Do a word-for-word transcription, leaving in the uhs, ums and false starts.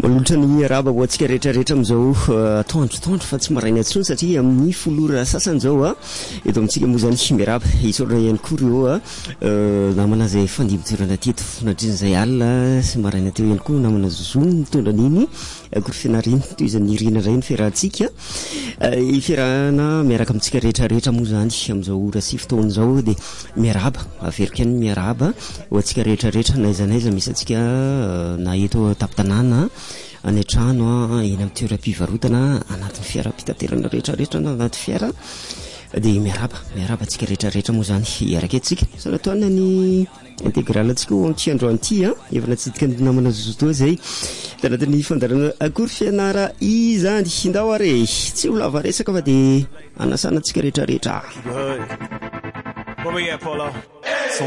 olotra ny araba ho antsika rehetrarehetra amin'izao tandrotandro fa tsy maraina intsony satria amin'ny folora sasany zao a eto amintsika moa zany miaraba isorana ihany koa reo a namana zay fandimbitorana teto nadrin'izay alina sy maraina teo ihany koa namana zozony mitondra an'iny akory fianariny toy izany irina iray ny fiarahantsika ifiarahana miaraka amintsika rehetrarehetra moa zany amin'izao ora sy fotoana zao dia miaraba averika ny miaraba ho antsika rehetrarehetra na aiza n'aiza misy antsika na eto taptanana any trano a eny amin'ny toeram-pivarotana anatin'ny fiara-pitaterana rehetrarehetra na anaty fiara dia miaraba miaraba antsika rehetrarehetra moa zany iaraka antsika sanatoana ny intégrale antsika ho amin'ity androany ity a efa natsidika ny namana zozotoa zay tanatin'ny fandarana akory fianara izany indao are tsy ho lava resaka fa dia anasana antsika rehetrarehetra